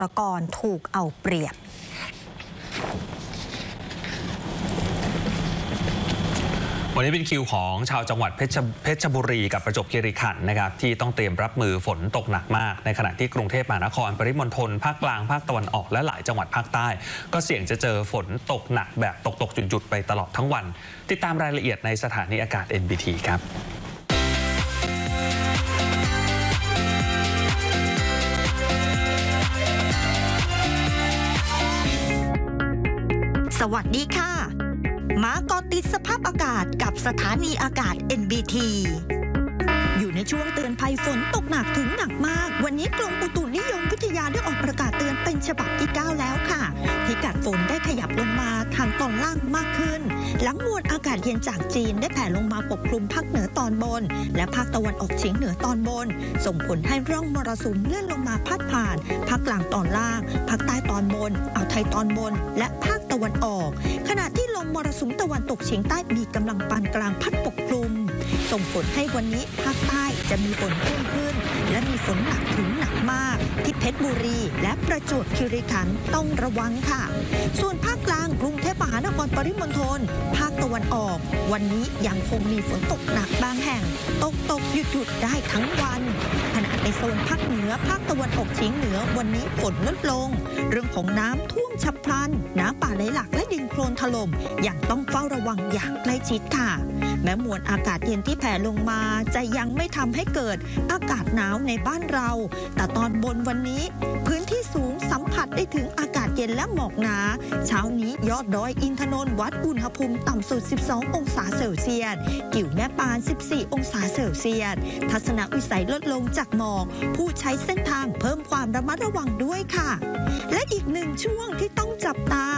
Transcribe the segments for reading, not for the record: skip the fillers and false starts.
ตกรถูกเอาเปรียบวันนี้เป็นคิวของชาวจังหวัดเพชรบุรีกับประจวบคีรีขันธ์นะครับที่ต้องเตรียมรับมือฝนตกหนักมากในขณะที่กรุงเทพมหานครปริมณฑลภาคกลางภาคตะวันออกและหลายจังหวัดภาคใต้ก็เสี่ยงจะเจอฝนตกหนักแบบตกหยุดไปตลอดทั้งวันติดตามรายละเอียดในสถานีอากาศ NBT ครับสวัสดีค่ะมาเกาะติดสภาพอากาศกับสถานีอากาศ NBT อยู่ในช่วงเตือนภัยฝนตกหนักถึงหนักมากวันนี้กรมอุตุนิยมวิทยาได้ออกประกาศเตือนเป็นฉบับที่ 9 แล้วค่ะพิกัดฝนได้ขยับลงมาทางตอนล่างมากขึ้นหลังมวลอากาศเย็นจากจีนได้แผ่ลงมาปกคลุมภาคเหนือตอนบนและภาคตะวันออกเฉียงเหนือตอนบนส่งผลให้ร่องมรสุมเลื่อนลงมาพาดผ่านภาคกลางตอนล่างภาคใต้ตอนบนอ่าวไทยตอนบนและภาคตะวันออกขณะที่ลมมรสุมตะวันตกเฉียงใต้มีกำลังปานกลางพัดปกคลุมส่งผลให้วันนี้ภาคใต้จะมีฝนเพิ่มขึ้นและมีฝนหนักถึงหนักมากที่เพชรบุรีและประจวบคีรีขันธ์ต้องระวังค่ะส่วนภาคกลางกรุงเทพมหานครปริมณฑลภาคตะวันออกวันนี้ยังคงมีฝนตกหนักบางแห่งตกหยุดได้ทั้งวันขณะในโซนภาคเหนือภาคตะวันออกเฉียงเหนือวันนี้ฝนลดลงเรื่องของน้ำท่วมฉับพลันน้ำป่าไหลหลากและดินโคลนถล่มยังต้องเฝ้าระวังอย่างใกล้ชิดค่ะแม้มวลอากาศเย็นที่แผ่ลงมาจะยังไม่ทำให้เกิดอากาศหนาวในบ้านเราแต่ตอนบนวันนี้พื้นที่สูงสัมผัสได้ถึงอากาศเย็นและหมอกหนาเช้านี้ยอดดอยอินทนนท์วัดอุณหภูมิต่ำสุด12องศาเซลเซียสกิ่วแม่ปาน14องศาเซลเซียสทัศนวิสัยลดลงจากหมอกผู้ใช้เส้นทางเพิ่มความระมัดระวังด้วยค่ะและอีกหนึ่งช่วงที่ต้องจับตา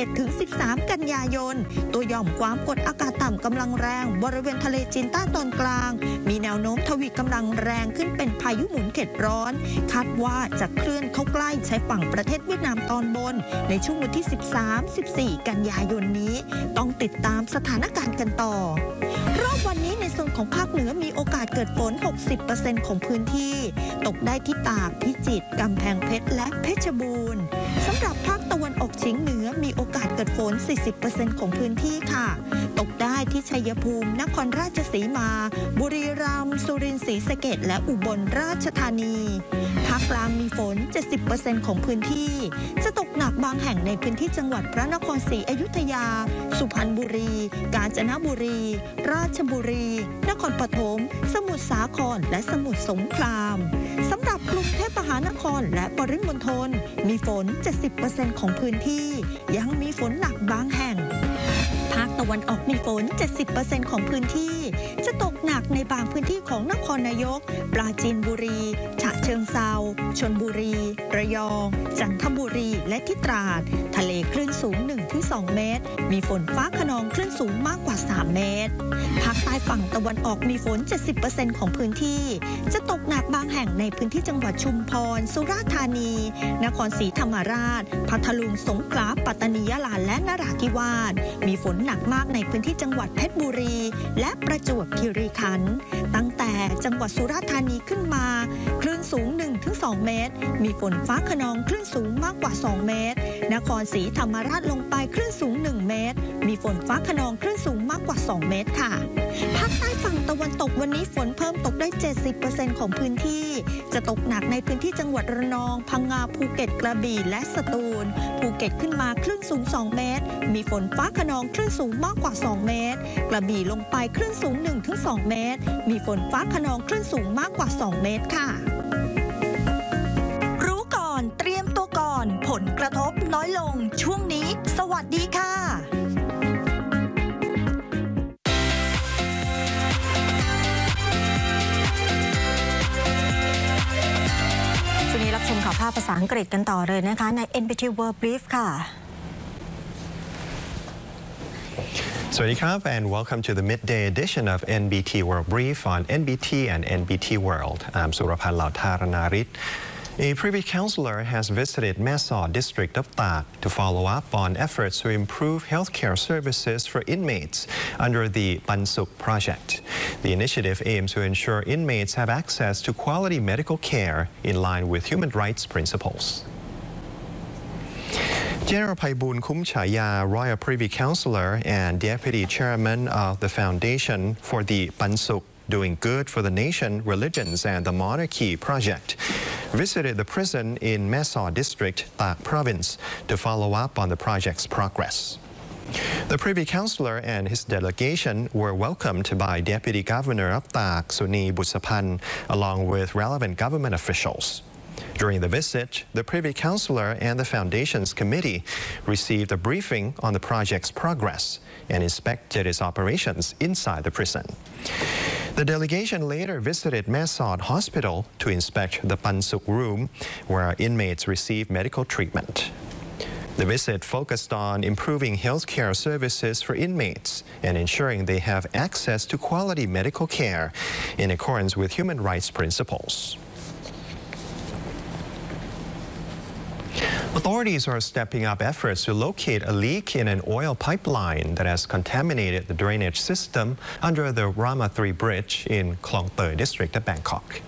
11-13 กันยายนตัวหย่อมความกดอากาศต่ำกำลังแรงบริเวณทะเลจีนใต้ตอนกลางมีแนวโน้มทวีกำลังแรงขึ้นเป็นพายุหมุนเขตร้อนคาดว่าจะเคลื่อนเข้าใกล้ชายฝั่งประเทศเวียดนามตอนบนในช่วงวันที่ 13-14 กันยายนนี้ต้องติดตามสถานการณ์กันต่อรอบวันนี้ในโซนของภาคเหนือมีโอกาสเกิดฝน 60% ของพื้นที่ตกได้ที่ตากพิจิตรกำแพงเพชรและเพชรบูรณ์สำหรับภาคตะวันออกเฉียงเหนือมีโอกาสเกิดฝน 40% ของพื้นที่ค่ะตกได้ที่ชัยภูมินครราชสีมาบุรีรัมย์สุรินทร์ศรีสะเกษและอุบลราชธานีภาคกลางมีฝน 70% ของพื้นที่จะตกหนักบางแห่งในพื้นที่จังหวัดพระนครศรีอยุธยาสุพรรณบุรีกาญจนบุรีราชบุรีนครปฐมสมุทรสาครและสมุทรสงครามสำหรับกรุงเทพมหานครและปริมณฑลมีฝน 70% ของพื้นที่ยังมีฝนหนักบางแห่งภาคตะวันออกมีฝน 70% ของพื้นที่จะตกหนักในบางพื้นที่ของนครนายกปราจีนบุรีฉะเชิงเทราชลบุรีระยองจันทบุรีและที่ตราดทะเลคลื่นสูง 1-2 เมตรมีฝนฟ้าคะนองคลื่นสูงมากกว่า3เมตรภาคใต้ฝั่งตะวันออกมีฝน 70% ของพื้นที่จะตกหนักบางแห่งในพื้นที่จังหวัดชุมพรสุราษฎร์ธานีนครศรีธรรมราชพัทลุงสงขลาปัตตานียะลาและนราธิวาสมีฝนหนักมากในพื้นที่จังหวัดเพชรบุรีและประจวบคีรีขันธ์ตั้งแต่จังหวัดสุราษฎร์ธานีขึ้นมาคลื่นสูง 1-2 เมตรมีฝนฟ้าคะนองคลื่นสูงมากกว่า2เมตรนครศรีธรรมราชลงไปคลื่นสูง1เมตรมีฝนฟ้าคะนองคลื่นสูงมากกว่า2เมตรค่ะภาคใต้ฝั่งตะวันตกวันนี้ฝนเพิ่มตกได้ 70% ของพื้นที่จะตกหนักในพื้นที่จังหวัดระนองพังงาภูเก็ตกระบี่และสตูลภูเก็ตขึ้นมาคลื่นสูง2เมตรมีฝนฟ้าคะนองคลื่นสูงมากกว่า2เมตรกระบี่ลงไปคลื่นสูง 1-2 เมตรมีฝนฟ้าคะนองคลื่นสูงมากกว่า2เมตรค่ะรู้ก่อนเตรียมตัวก่อนผลกระทบน้อยลงช่วงนี้สวัสดีค่ะช่วงนี้รับชมข่าวภาพภาษาอังกฤษกันต่อเลยนะคะใน NBT World Brief ค่ะ Swadikap and welcome to the midday edition of NBT World Brief on NBT and NBT World. I'm Surapan Lautharanarit. A Privy Councillor has visited Mae Sot district of Tak to follow up on efforts to improve healthcare services for inmates under the Pansuk project. The initiative aims to ensure inmates have access to quality medical care in line with human rights principles. General Paibun Kumchaya, Royal Privy Councillor and Deputy Chairman of the Foundation for the Pansuk Doing Good for the Nation, Religions and the Monarchy project, visited the prison in Mae-Sot District, Tak Province, to follow up on the project's progress. The Privy Councillor and his delegation were welcomed by Deputy Governor of Tak, Suni Busapan, along with relevant government officials. During the visit, the Privy Councillor and the Foundation's committee received a briefing on the project's progress and inspected its operations inside the prison. The delegation later visited Mae-Sot Hospital to inspect the Pansuk room, where inmates receive medical treatment. The visit focused on improving healthcare services for inmates and ensuring they have access to quality medical care in accordance with human rights principles. Authorities are stepping up efforts to locate a leak in an oil pipeline that has contaminated the drainage system under the Rama 3 bridge in Klong Toei district of Bangkok.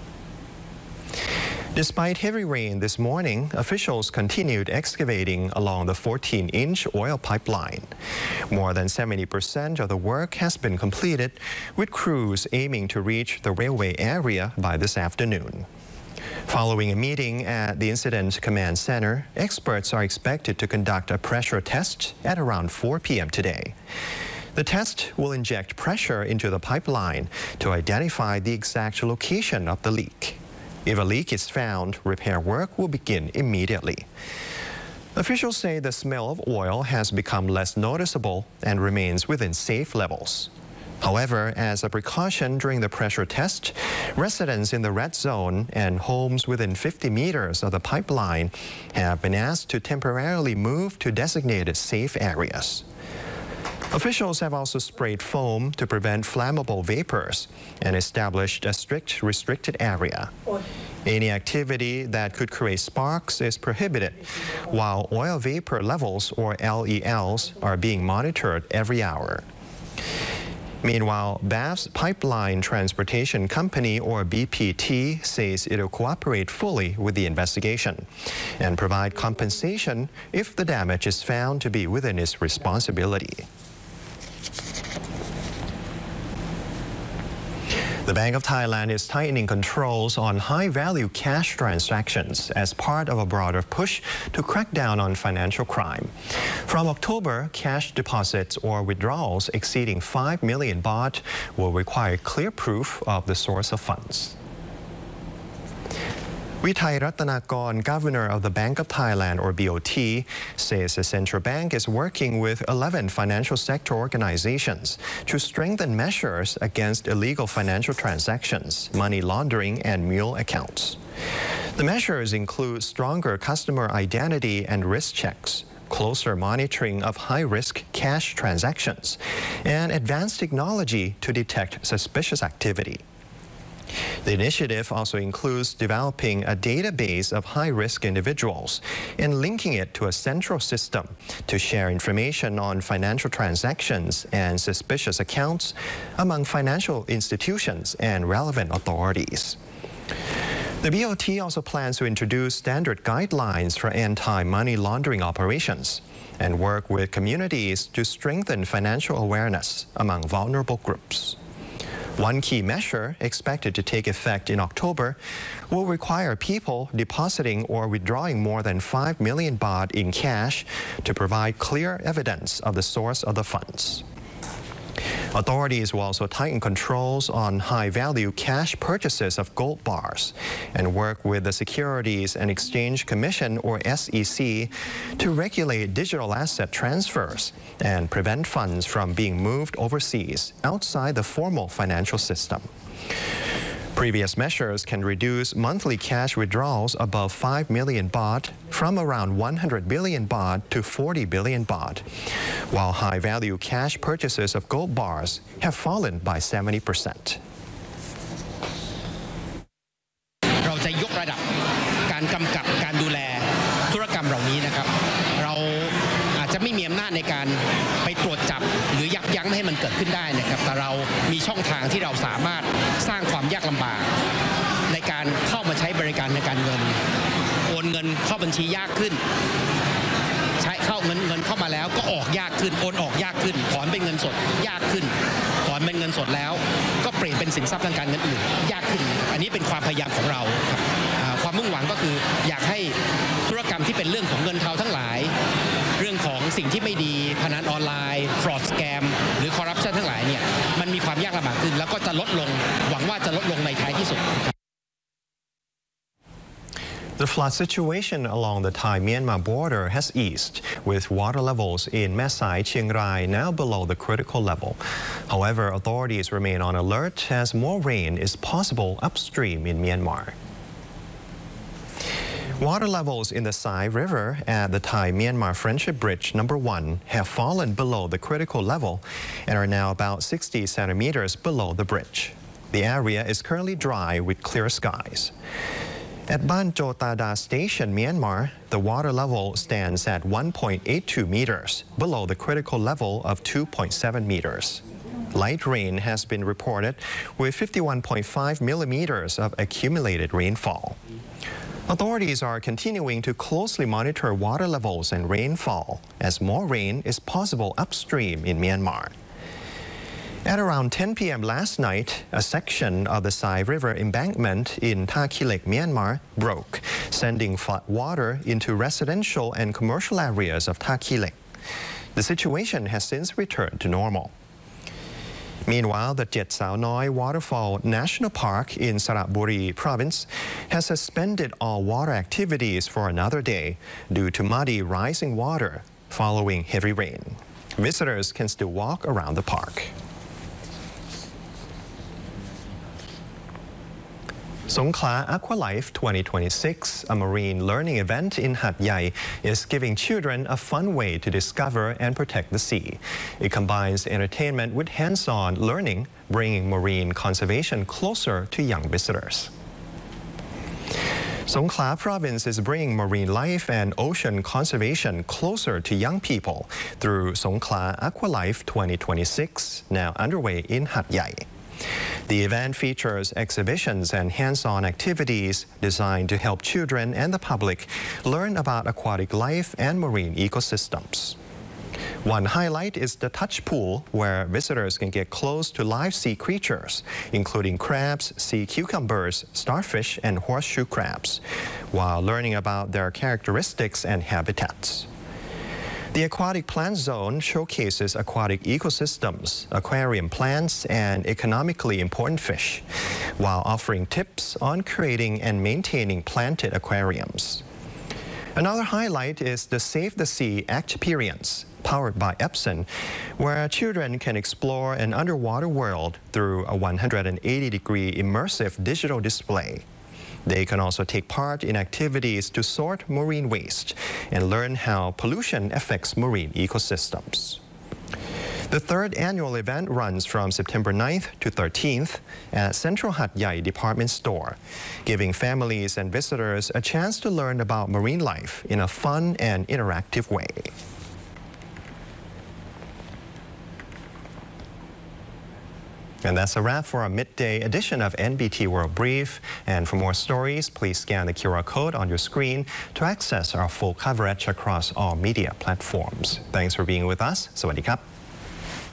Despite heavy rain this morning, officials continued excavating along the 14-inch oil pipeline. More than 70% of the work has been completed, with crews aiming to reach the railway area by this afternoon. Following a meeting at the Incident Command Center, experts are expected to conduct a pressure test at around 4 p.m. today. The test will inject pressure into the pipeline to identify the exact location of the leak. If a leak is found, repair work will begin immediately. Officials say the smell of oil has become less noticeable and remains within safe levels. However, as a precaution during the pressure test, residents in the red zone and homes within 50 meters of the pipeline have been asked to temporarily move to designated safe areas. Officials have also sprayed foam to prevent flammable vapors and established a strict restricted area. Any activity that could create sparks is prohibited, while oil vapor levels, or LELs, are being monitored every hour. Meanwhile, BAF's Pipeline Transportation Company, or BPT, says it will cooperate fully with the investigation and provide compensation if the damage is found to be within its responsibility. The Bank of Thailand is tightening controls on high-value cash transactions as part of a broader push to crack down on financial crime. From October, cash deposits or withdrawals exceeding 5 million baht will require clear proof of the source of funds. Vitai Rattanakon, Governor of the Bank of Thailand, or BOT, says the central bank is working with 11 financial sector organizations to strengthen measures against illegal financial transactions, money laundering, and mule accounts. The measures include stronger customer identity and risk checks, closer monitoring of high-risk cash transactions, and advanced technology to detect suspicious activity. The initiative also includes developing a database of high-risk individuals and linking it to a central system to share information on financial transactions and suspicious accounts among financial institutions and relevant authorities. The BOT also plans to introduce standard guidelines for anti-money laundering operations and work with communities to strengthen financial awareness among vulnerable groups. One key measure expected to take effect in October will require people depositing or withdrawing more than 5 million baht in cash to provide clear evidence of the source of the funds. Authorities will also tighten controls on high-value cash purchases of gold bars and work with the Securities and Exchange Commission, or SEC, to regulate digital asset transfers and prevent funds from being moved overseas outside the formal financial system. Previous measures can reduce monthly cash withdrawals above 5 million baht from around 100 billion baht to 40 billion baht, while high-value cash purchases of gold bars have fallen by 70%. เราจะยกระดับการกำกับการดูแลธุรกรรมเหล่านี้นะครับเราอาจจะไม่มีอำนาจในการไปตรวจจับหรือยับยั้งไม่ให้มันเกิดขึ้นได้นะครับแต่เรามีช่องทางที่เราสามารถสร้างความยากลำบากในการเข้ามาใช้บริการในการเงินโอนเงินเข้าบัญชียากขึ้นใช้เข้าเงินเข้ามาแล้วก็ออกยากขึ้นโอนออกยากขึ้นถอนเป็นเงินสดยากขึ้นถอนเป็นเงินสดแล้วก็เปลี่ยนเป็นสินทรัพย์ทางการเงินอื่นยากขึ้นนะครับอันนี้เป็นความพยายามของเราครับความมุ่งหวังก็คืออยากให้ธุรกรรมที่เป็นเรื่องของเงินเทาทั้งหลายเรื่องของสิ่งที่ไม่ดีพนันออนไลน์ fraud scam หรือ corruption ทั้งหลายเนี่ยมันมีความยากลำบากขึ้นแล้วก็จะลดลงหวังว่าจะลดลงในท้ายที่สุด The flood situation along the Thai-Myanmar border has eased, with water levels in Mae Sai, Chiang Rai now below the critical level. However, authorities remain on alert as more rain is possible upstream in Myanmar. Water levels in the Sai River at the Thai-Myanmar Friendship Bridge No. 1 have fallen below the critical level and are now about 60 centimeters below the bridge. The area is currently dry with clear skies. At Ban Jotada Station, Myanmar, the water level stands at 1.82 meters, below the critical level of 2.7 meters. Light rain has been reported with 51.5 millimeters of accumulated rainfall. Authorities are continuing to closely monitor water levels and rainfall as more rain is possible upstream in Myanmar. At around 10 p.m. last night, a section of the Sai River embankment in Tha Khilek, Myanmar, broke, sending flood water into residential and commercial areas of Tha Khilek. The situation has since returned to normal. Meanwhile, the Jet Sao Noi Waterfall National Park in Saraburi province has suspended all water activities for another day due to muddy rising water following heavy rain. Visitors can still walk around the park. Songkhla Aqualife 2026, a marine learning event in Hat Yai, is giving children a fun way to discover and protect the sea. It combines entertainment with hands-on learning, bringing marine conservation closer to young visitors. Songkhla province is bringing marine life and ocean conservation closer to young people through Songkhla Aqualife 2026, now underway in Hat Yai. The event features exhibitions and hands-on activities designed to help children and the public learn about aquatic life and marine ecosystems. One highlight is the touch pool, where visitors can get close to live sea creatures, including crabs, sea cucumbers, starfish, and horseshoe crabs, while learning about their characteristics and habitats. The aquatic plant zone showcases aquatic ecosystems, aquarium plants, and economically important fish, while offering tips on creating and maintaining planted aquariums. Another highlight is the Save the Sea experience, powered by Epson, where children can explore an underwater world through a 180-degree immersive digital display. They can also take part in activities to sort marine waste and learn how pollution affects marine ecosystems. The third annual event runs from September 9th to 13th at Central Hat Yai Department Store, giving families and visitors a chance to learn about marine life in a fun and interactive way. And that's a wrap for our midday edition of NBT World Brief. And for more stories, please scan the QR code on your screen to access our full coverage across all media platforms. Thanks for being with us. สวัสดีครับ